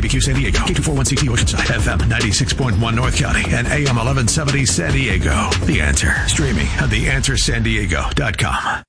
KBQ San Diego, K241CT Oceanside, FM 96.1 North County, and AM 1170 San Diego. The Answer. Streaming at theanswersandiego.com.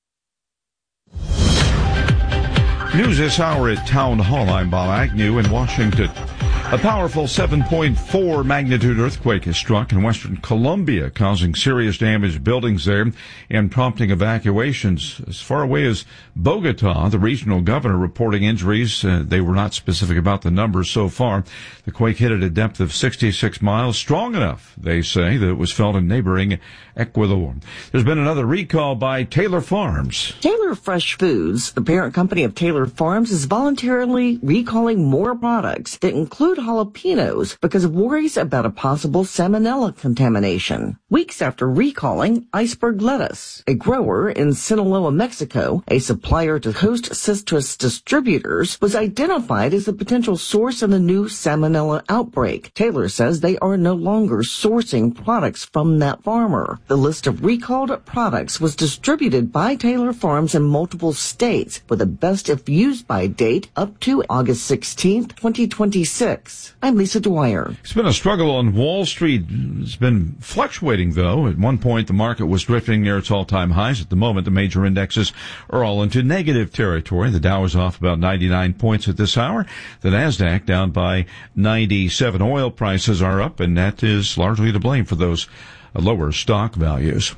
News this hour at Town Hall. I'm Bob Agnew in Washington. A powerful 7.4 magnitude earthquake has struck in western Colombia, causing serious damage to buildings there and prompting evacuations as far away as Bogota. The regional governor reporting injuries. They were not specific about the numbers so far. The quake hit at a depth of 66 miles, strong enough, they say, that it was felt in neighboring Ecuador. There's been another recall by Taylor Farms. Taylor Fresh Foods, the parent company of Taylor Farms, is voluntarily recalling more products that include jalapenos because of worries about a possible salmonella contamination. Weeks after recalling iceberg lettuce, a grower in Sinaloa, Mexico, a supplier to Host Citrus Distributors, was identified as a potential source of the new salmonella outbreak. Taylor says they are no longer sourcing products from that farmer. The list of recalled products was distributed by Taylor Farms in multiple states with a best if used by date up to August 16th, 2026. I'm Lisa Dwyer. It's been a struggle on Wall Street. It's been fluctuating, though. At one point, the market was drifting near its all-time highs. At the moment, the major indexes are all into negative territory. The Dow is off about 99 points at this hour. The Nasdaq down by 97. Oil prices are up, and that is largely to blame for those lower stock values.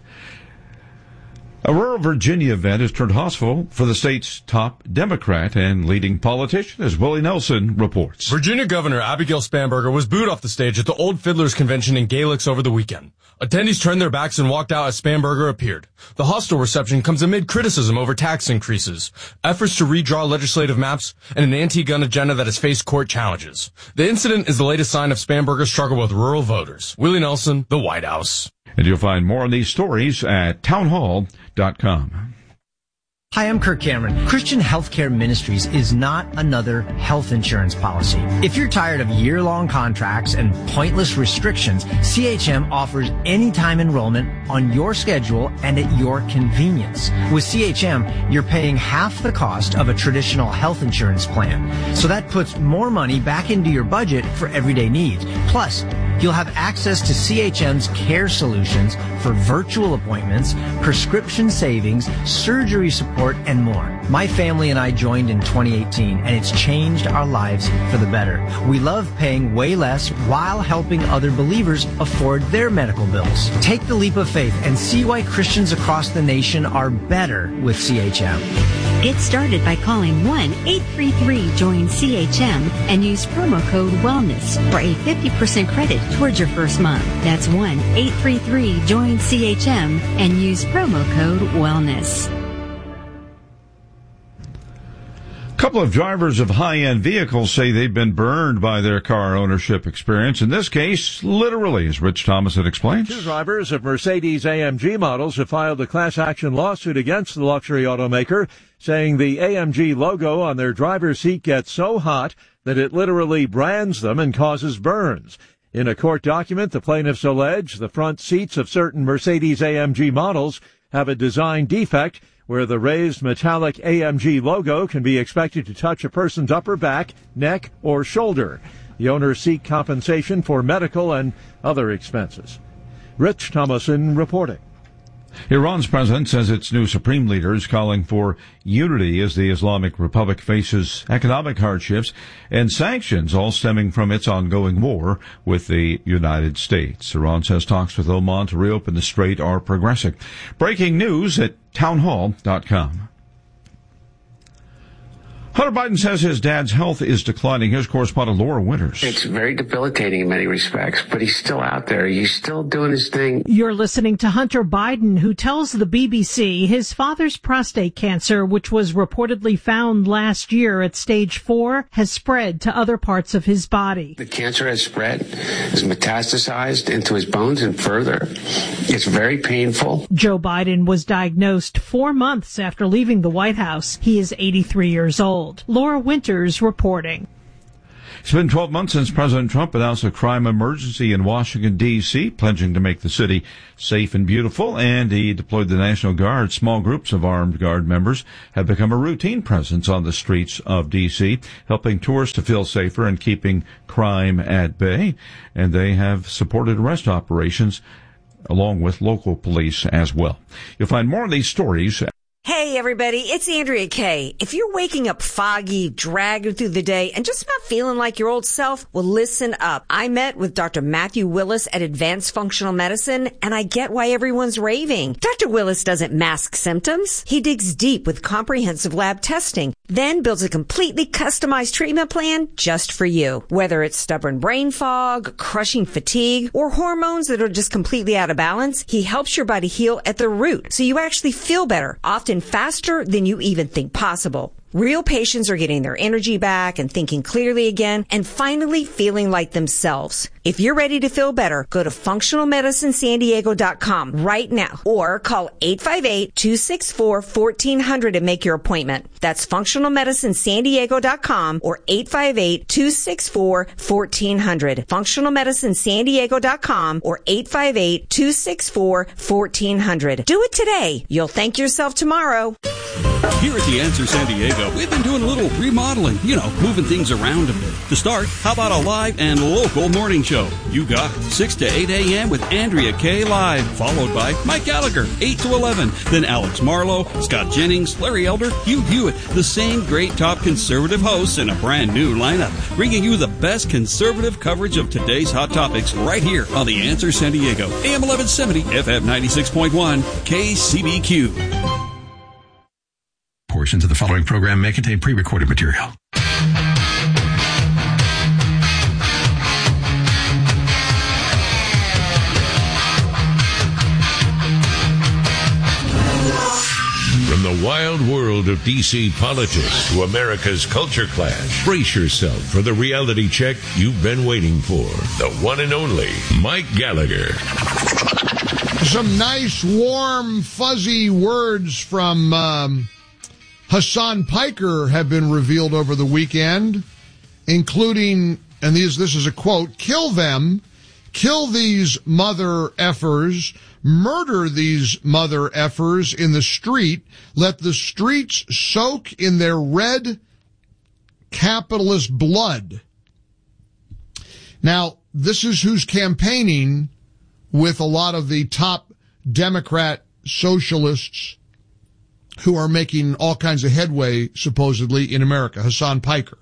A rural Virginia event has turned hostile for the state's top Democrat and leading politician, as Willie Nelson reports. Virginia Governor Abigail Spanberger was booed off the stage at the Old Fiddlers Convention in Galix over the weekend. Attendees turned their backs and walked out as Spanberger appeared. The hostile reception comes amid criticism over tax increases, efforts to redraw legislative maps, and an anti-gun agenda that has faced court challenges. The incident is the latest sign of Spanberger's struggle with rural voters. Willie Nelson, the White House. And you'll find more on these stories at townhall.com. Hi, I'm Kirk Cameron. Christian Healthcare Ministries is not another health insurance policy. If you're tired of year-long contracts and pointless restrictions, CHM offers anytime enrollment on your schedule and at your convenience. With CHM, you're paying half the cost of a traditional health insurance plan. So that puts more money back into your budget for everyday needs. Plus, you'll have access to CHM's care solutions for virtual appointments, prescription savings, surgery support, and more. My family and I joined in 2018, and it's changed our lives for the better. We love paying way less while helping other believers afford their medical bills. Take the leap of faith and see why Christians across the nation are better with CHM. Get started by calling 1-833-JOIN-CHM and use promo code WELLNESS for a 50% credit towards your first month. That's 1-833-JOIN-CHM and use promo code WELLNESS. A couple of drivers of high-end vehicles say they've been burned by their car ownership experience. In this case, literally, as Rich Thomason explains. Two drivers of Mercedes-AMG models have filed a class action lawsuit against the luxury automaker, saying the AMG logo on their driver's seat gets so hot that it literally brands them and causes burns. In a court document, the plaintiffs allege the front seats of certain Mercedes-AMG models have a design defect where the raised metallic AMG logo can be expected to touch a person's upper back, neck, or shoulder. The owners seek compensation for medical and other expenses. Rich Thomason reporting. Iran's president says its new supreme leader is calling for unity as the Islamic Republic faces economic hardships and sanctions, all stemming from its ongoing war with the United States. Iran says talks with Oman to reopen the strait are progressing. Breaking news at townhall.com. Hunter Biden says his dad's health is declining. Here's correspondent Laura Winters. It's very debilitating in many respects, but he's still out there. He's still doing his thing. You're listening to Hunter Biden, who tells the BBC his father's prostate cancer, which was reportedly found last year at stage 4, has spread to other parts of his body. The cancer has spread, has metastasized into his bones and further. It's very painful. Joe Biden was diagnosed 4 months after leaving the White House. He is 83 years old. Laura Winters reporting. It's been 12 months since President Trump announced a crime emergency in Washington, D.C., pledging to make the city safe and beautiful, and he deployed the National Guard. Small groups of armed Guard members have become a routine presence on the streets of D.C., helping tourists to feel safer and keeping crime at bay. And they have supported arrest operations along with local police as well. You'll find more of these stories. Hey everybody, it's Andrea Kaye. If you're waking up foggy, dragging through the day, and just not feeling like your old self, well listen up. I met with Dr. Matthew Willis at Advanced Functional Medicine, and I get why everyone's raving. Dr. Willis doesn't mask symptoms. He digs deep with comprehensive lab testing, then builds a completely customized treatment plan just for you. Whether it's stubborn brain fog, crushing fatigue, or hormones that are just completely out of balance, he helps your body heal at the root so you actually feel better, often faster than you even think possible. Real patients are getting their energy back and thinking clearly again and finally feeling like themselves. If you're ready to feel better, go to functionalmedicinesandiego.com right now or call 858-264-1400 and make your appointment. That's functionalmedicinesandiego.com or 858-264-1400. Functionalmedicinesandiego.com or 858-264-1400. Do it today. You'll thank yourself tomorrow. Here at The Answer San Diego, we've been doing a little remodeling, moving things around a bit. To start, how about a live and local morning show? You got 6 to 8 a.m. with Andrea Kaye live, followed by Mike Gallagher, 8 to 11. Then Alex Marlowe, Scott Jennings, Larry Elder, Hugh Hewitt, the same great top conservative hosts in a brand new lineup, bringing you the best conservative coverage of today's hot topics right here on The Answer San Diego, AM 1170, FM 96.1, KCBQ. Portions of the following program may contain pre-recorded material. From the wild world of D.C. politics to America's culture clash, brace yourself for the reality check you've been waiting for. The one and only Mike Gallagher. Some nice, warm, fuzzy words from Hasan Piker have been revealed over the weekend, including, and this is a quote, "Kill them, kill these mother effers, murder these mother effers in the street, let the streets soak in their red capitalist blood." Now, this is who's campaigning with a lot of the top Democrat socialists who are making all kinds of headway, supposedly, in America. Hasan Piker.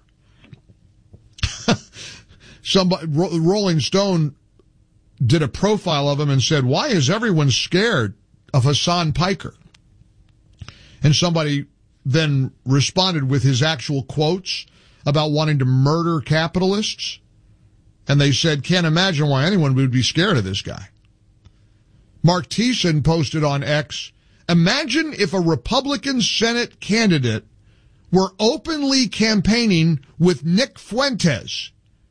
Rolling Stone did a profile of him and said, "Why is everyone scared of Hasan Piker?" And somebody then responded with his actual quotes about wanting to murder capitalists. And they said, "Can't imagine why anyone would be scared of this guy." Mark Thiessen posted on X, "Imagine if a Republican Senate candidate were openly campaigning with Nick Fuentes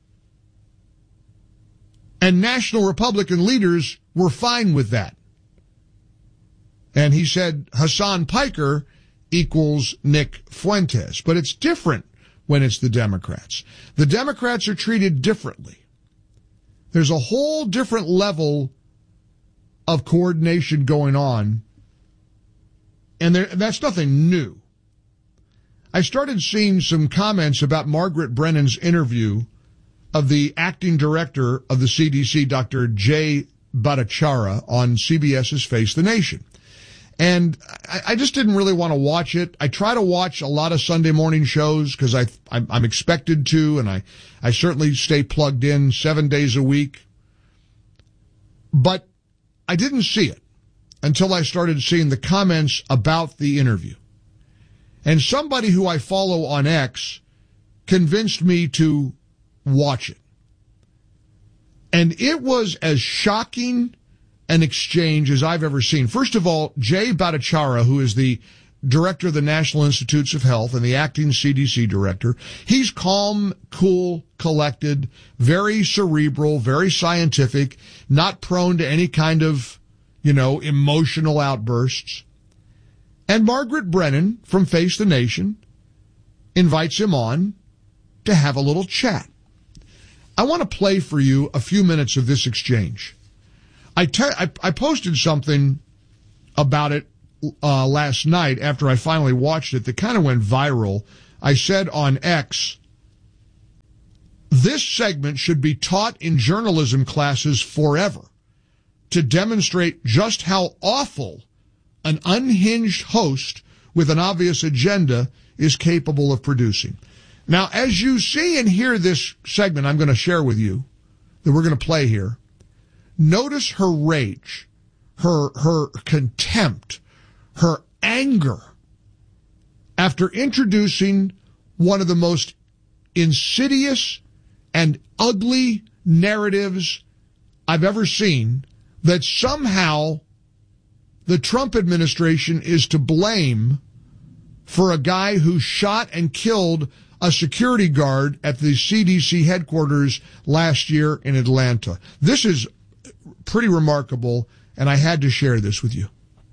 and national Republican leaders were fine with that." And he said Hasan Piker equals Nick Fuentes. But it's different when it's the Democrats. The Democrats are treated differently. There's a whole different level of coordination going on. And that's nothing new. I started seeing some comments about Margaret Brennan's interview of the acting director of the CDC, Dr. Jay Bhattacharya, on CBS's Face the Nation. And I just didn't really want to watch it. I try to watch a lot of Sunday morning shows because I'm expected to, and I certainly stay plugged in 7 days a week. But I didn't see it until I started seeing the comments about the interview. And somebody who I follow on X convinced me to watch it. And it was as shocking an exchange as I've ever seen. First of all, Jay Bhattacharya, who is the director of the National Institutes of Health and the acting CDC director, he's calm, cool, collected, very cerebral, very scientific, not prone to any kind of emotional outbursts. And Margaret Brennan from Face the Nation invites him on to have a little chat. I want to play for you a few minutes of this exchange. I posted something about it last night after I finally watched it that kind of went viral. I said on X, this segment should be taught in journalism classes forever to demonstrate just how awful an unhinged host with an obvious agenda is capable of producing. Now, as you see and hear this segment I'm going to share with you, that we're going to play here, notice her rage, her contempt, her anger after introducing one of the most insidious and ugly narratives I've ever seen, that somehow the Trump administration is to blame for a guy who shot and killed a security guard at the CDC headquarters last year in Atlanta. This is pretty remarkable, and I had to share this with you.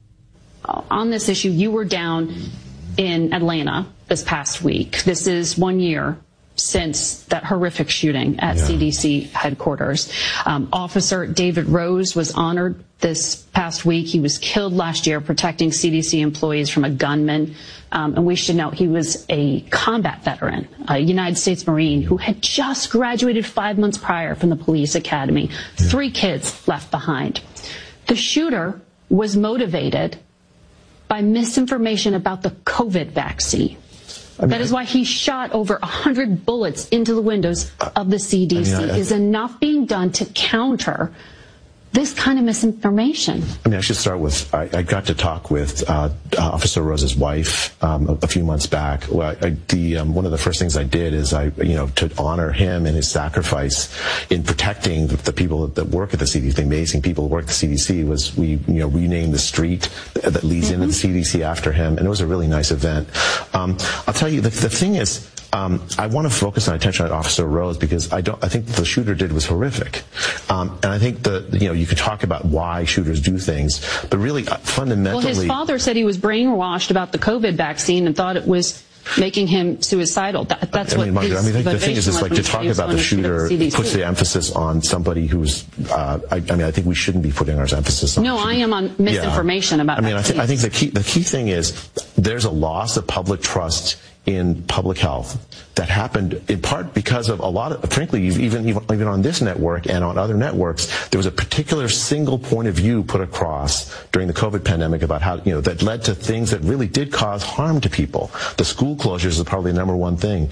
On this issue, you were down in Atlanta this past week. This is 1 year since that horrific shooting at CDC headquarters. Officer David Rose was honored this past week. He was killed last year protecting CDC employees from a gunman. And we should note he was a combat veteran, a United States Marine who had just graduated 5 months prior from the police academy. 3 kids left behind. The shooter was motivated by misinformation about the COVID vaccine. That is why he shot over 100 bullets into the windows of the CDC. Is enough being done to counter this kind of misinformation? I should start with, I got to talk with Officer Rose's wife a few months back. Well, one of the first things I did is to honor him and his sacrifice in protecting the people that work at the CDC, the amazing people who work at the CDC, was we renamed the street that leads into the CDC after him, and it was a really nice event. I'll tell you, the thing is, I want to focus my attention on Officer Rose because I think the shooter did was horrific, and I think you could talk about why shooters do things, but really fundamentally. Well, his father said he was brainwashed about the COVID vaccine and thought it was making him suicidal. That's what the thing is like to talk about the shooter puts the emphasis on somebody who's. I think we shouldn't be putting our emphasis on. No, I am on misinformation about. I think the key thing is there's a loss of public trust in public health that happened in part because of a lot of, frankly, even on this network and on other networks, there was a particular single point of view put across during the COVID pandemic about how, that led to things that really did cause harm to people. The school closures is probably the number one thing.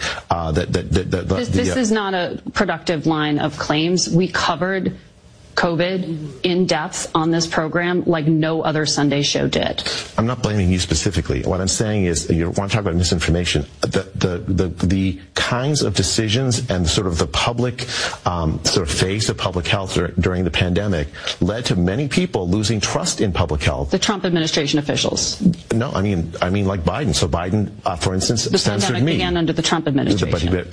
This is not a productive line of claims. We covered COVID in depth on this program like no other Sunday show did. I'm not blaming you specifically. What I'm saying is, you want to talk about misinformation. The kinds of decisions and sort of the public sort of face of public health during the pandemic led to many people losing trust in public health. The Trump administration officials. No, I mean like Biden. So Biden, for instance, the censored pandemic me. began under the Trump administration.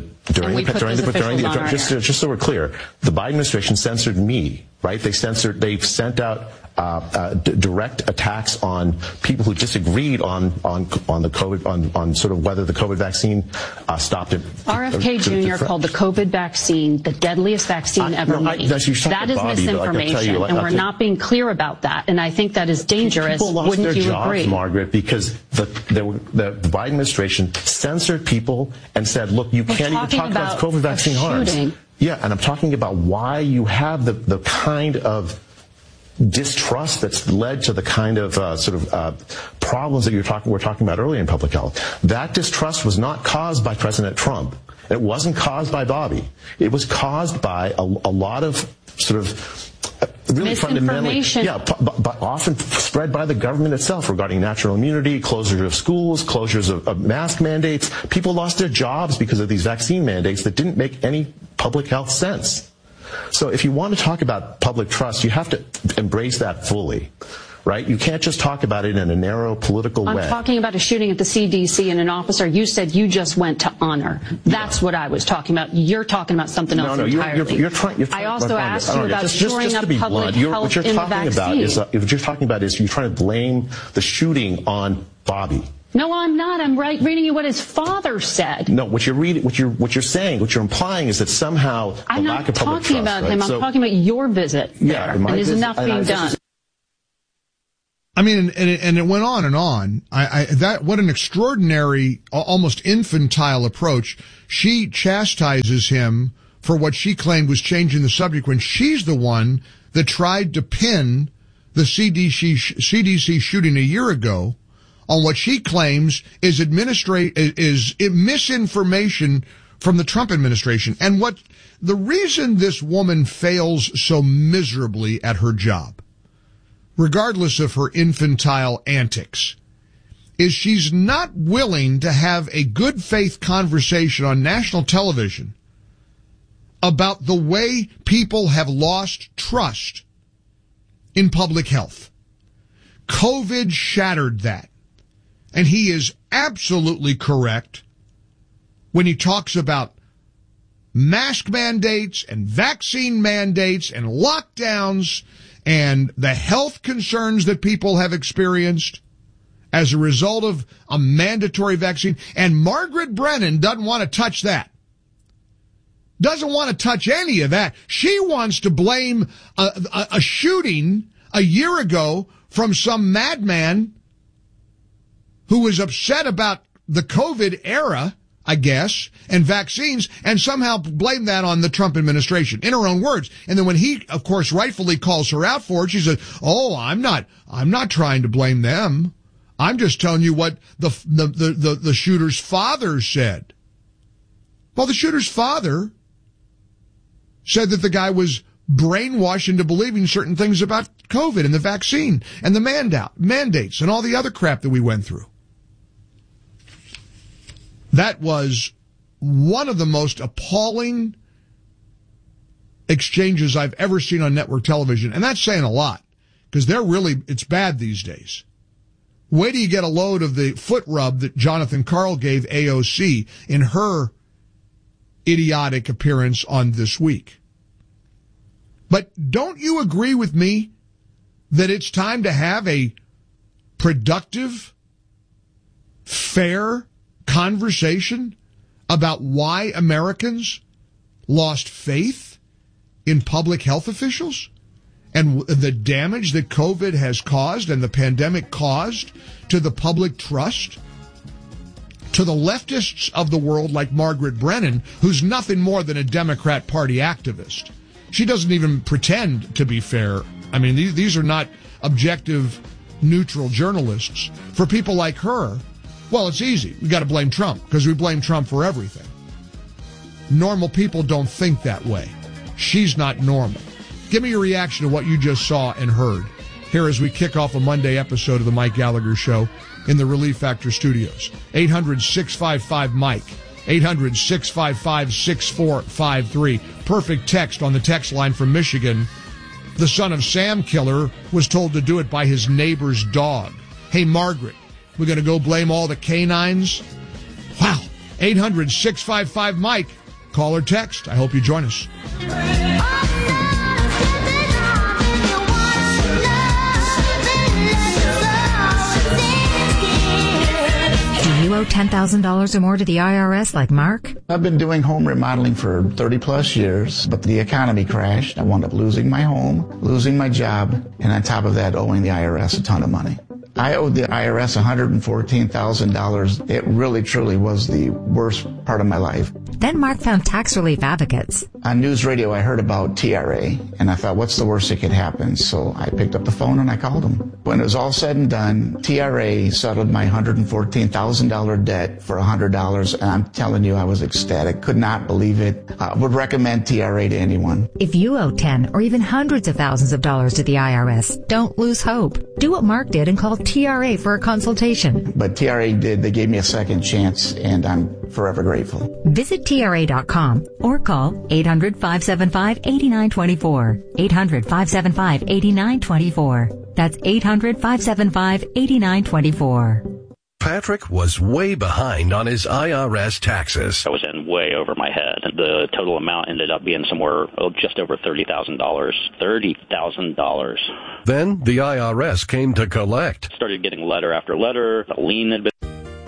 Just so we're clear, the Biden administration censored me. Right? They've sent out direct attacks on people who disagreed on the COVID, on sort of whether the COVID vaccine stopped it. RFK Jr. called the COVID vaccine the deadliest vaccine ever made. That is misinformation, and we're not being clear about that. And I think that is dangerous. People lost Wouldn't their you jobs, agree? Margaret, because the Biden administration censored people and said, "Look, you can't even talk about COVID vaccine harms." Yeah, and I'm talking about why you have the kind of distrust that's led to the kind of problems that we're talking about earlier in public health. That distrust was not caused by President Trump. It wasn't caused by Bobby. It was caused by a lot of sort of really fundamentally, but often spread by the government itself regarding natural immunity, closure of schools, closures of mask mandates. People lost their jobs because of these vaccine mandates that didn't make any public health sense. So if you want to talk about public trust, you have to embrace that fully. Right? You can't just talk about it in a narrow political way. I'm talking about a shooting at the CDC and an officer you said you just went to honor. That's what I was talking about. You're talking about something else entirely. You're trying I also asked you about shoring up public health what you're in the talking vaccine. what you're talking about is you're trying to blame the shooting on Bobby. No, I'm not. I'm reading you what his father said. No, what you're saying, what you're implying is that somehow I'm lack of public trust. I'm not talking about him. Right? I'm talking about your visit there. Yeah, and is enough being done? I mean, and it went on and on. What an extraordinary, almost infantile approach. She chastises him for what she claimed was changing the subject when she's the one that tried to pin the CDC shooting a year ago on what she claims is misinformation from the Trump administration. And the reason this woman fails so miserably at her job, regardless of her infantile antics, is she's not willing to have a good faith conversation on national television about the way people have lost trust in public health. COVID shattered that. And he is absolutely correct when he talks about mask mandates and vaccine mandates and lockdowns and the health concerns that people have experienced as a result of a mandatory vaccine. And Margaret Brennan doesn't want to touch that. Doesn't want to touch any of that. She wants to blame a shooting a year ago from some madman who was upset about the COVID era, I guess, and vaccines, and somehow blame that on the Trump administration, in her own words. And then when he, of course, rightfully calls her out for it, she says, "Oh, I'm not trying to blame them. I'm just telling you what the shooter's father said." Well, the shooter's father said that the guy was brainwashed into believing certain things about COVID and the vaccine and the mandates and all the other crap that we went through. That was one of the most appalling exchanges I've ever seen on network television. And that's saying a lot, because it's bad these days. Wait till you get a load of the foot rub that Jonathan Karl gave AOC in her idiotic appearance on This Week. But don't you agree with me that it's time to have a productive, fair conversation about why Americans lost faith in public health officials and the damage that COVID has caused and the pandemic caused to the public trust? To the leftists of the world like Margaret Brennan, who's nothing more than a Democrat Party activist. She doesn't even pretend to be fair. I mean, these are not objective, neutral journalists. For people like her, well, it's easy. We got to blame Trump because we blame Trump for everything. Normal people don't think that way. She's not normal. Give me your reaction to what you just saw and heard here as we kick off a Monday episode of the Mike Gallagher Show in the Relief Factor studios. 800-655-MIKE. 800-655-6453. Perfect text on the text line from Michigan. The son of Sam killer was told to do it by his neighbor's dog. Hey, Margaret, we're going to go blame all the canines? Wow. 800-655-MIKE. Call or text. I hope you join us. You owe $10,000 or more to the IRS like Mark? I've been doing home remodeling for 30 plus years, but the economy crashed. I wound up losing my home, losing my job, and on top of that, owing the IRS a ton of money. I owed the IRS $114,000. It really, truly was the worst part of my life. Then Mark found tax relief advocates. On news radio, I heard about TRA, and I thought, what's the worst that could happen? So I picked up the phone and I called them. When it was all said and done, TRA settled my $114,000 debt for $100, and I'm telling you, I was ecstatic. Could not believe it. I would recommend TRA to anyone. If you owe 10 or even hundreds of thousands of dollars to the IRS, don't lose hope. Do what Mark did and call TRA for a consultation. But TRA did. They gave me a second chance, and I'm forever grateful. Visit TRA.com or call 800-575-8924. 800-575-8924. That's 800-575-8924. Patrick was way behind on his IRS taxes. I was in way over my head. The total amount ended up being somewhere just over $30,000. $30,000. Then the IRS came to collect. Started getting letter after letter. The lien had been...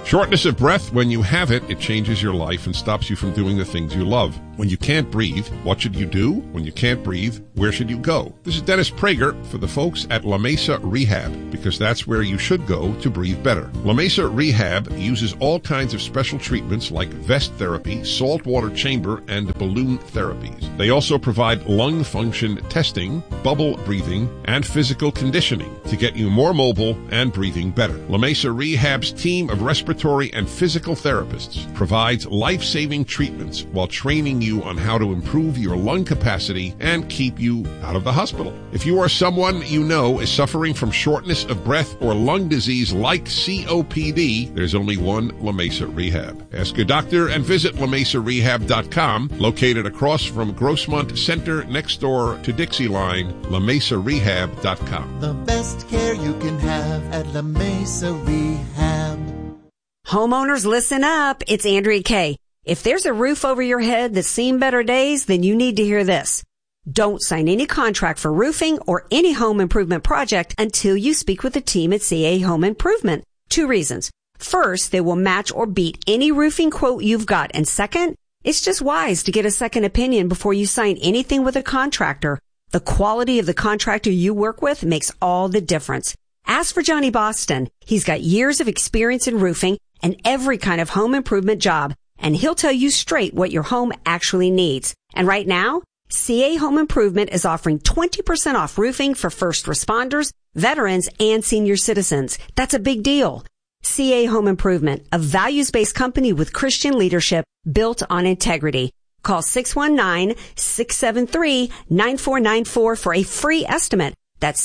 Shortness of breath, when you have it, it changes your life and stops you from doing the things you love. When you can't breathe, what should you do? When you can't breathe, where should you go? This is Dennis Prager for the folks at La Mesa Rehab, because that's where you should go to breathe better. La Mesa Rehab uses all kinds of special treatments like vest therapy, saltwater chamber, and balloon therapies. They also provide lung function testing, bubble breathing, and physical conditioning to get you more mobile and breathing better. La Mesa Rehab's team of respiratory and physical therapists provides life-saving treatments while training you on how to improve your lung capacity and keep you out of the hospital. If you or someone you know is suffering from shortness of breath or lung disease like COPD, there's only one La Mesa Rehab. Ask your doctor and visit LaMesaRehab.com, located across from Grossmont Center next door to Dixie Line, LaMesaRehab.com. The best care you can have at La Mesa Rehab. Homeowners, listen up. It's Andrea Kay. If there's a roof over your head that's seen better days, then you need to hear this. Don't sign any contract for roofing or any home improvement project until you speak with the team at CA Home Improvement. 2 reasons. First, they will match or beat any roofing quote you've got. And second, it's just wise to get a second opinion before you sign anything with a contractor. The quality of the contractor you work with makes all the difference. Ask for Johnny Boston. He's got years of experience in roofing and every kind of home improvement job, and he'll tell you straight what your home actually needs. And right now, CA Home Improvement is offering 20% off roofing for first responders, veterans, and senior citizens. That's a big deal. CA Home Improvement, a values-based company with Christian leadership built on integrity. Call 619-673-9494 for a free estimate. That's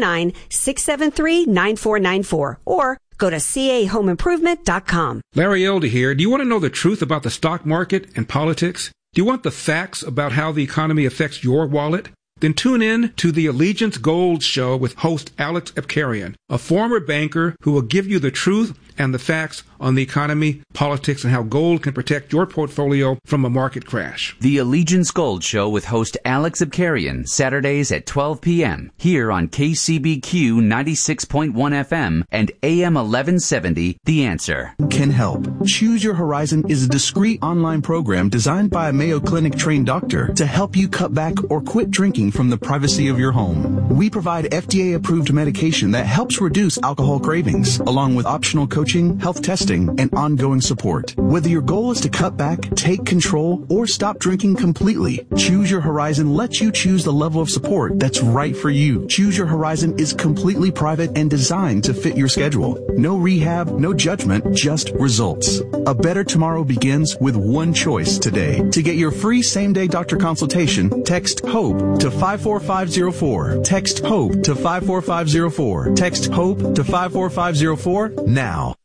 619-673-9494. Or go to cahomeimprovement.com. Larry Elder here. Do you want to know the truth about the stock market and politics? Do you want the facts about how the economy affects your wallet? Then tune in to the Allegiance Gold Show with host Alex Epkarian, a former banker who will give you the truth and the facts on the economy, politics, and how gold can protect your portfolio from a market crash. The Allegiance Gold Show with host Alex Epkarian, Saturdays at 12 p.m. here on KCBQ 96.1 FM and AM 1170, The Answer. Can help. Choose Your Horizon is a discreet online program designed by a Mayo Clinic trained doctor to help you cut back or quit drinking from the privacy of your home. We provide FDA-approved medication that helps reduce alcohol cravings, along with optional coaching, health testing, and ongoing support. Whether your goal is to cut back, take control, or stop drinking completely, Choose Your Horizon lets you choose the level of support that's right for you. Choose Your Horizon is completely private and designed to fit your schedule. No rehab, no judgment, just results. A better tomorrow begins with one choice today. To get your free same-day doctor consultation, text HOPE to 54504. Text HOPE to 54504. Text HOPE to 54504 now.